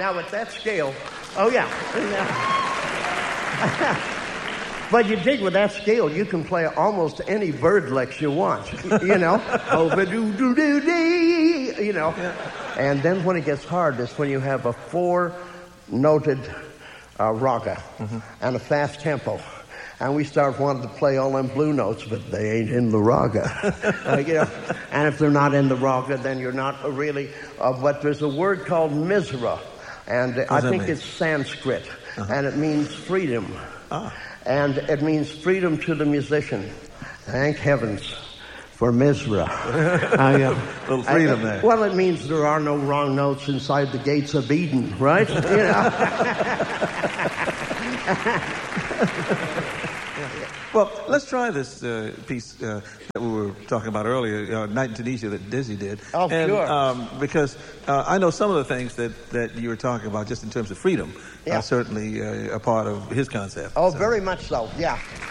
Now, at that scale, oh, yeah. But you dig with that scale, you can play almost any bird licks you want, you know. Oh-ba-doo-doo-doo-dee, you know. Yeah. And then when it gets hard is when you have a four-noted raga and a fast tempo. And we start wanting to play all them blue notes, but they ain't in the raga. You know. And if they're not in the raga, then you're not really... but there's a word called misra, and I think it's Sanskrit, and it means freedom. And it means freedom to the musician. Thank heavens for Misra. Little freedom there. Well, it means there are no wrong notes inside the gates of Eden, right? You know. Well, let's try this piece that we were talking about earlier, Night in Tunisia, that Dizzy did. Oh, sure. Because I know some of the things that you were talking about just in terms of freedom are certainly a part of his concept. Oh, so. Very much so, yeah.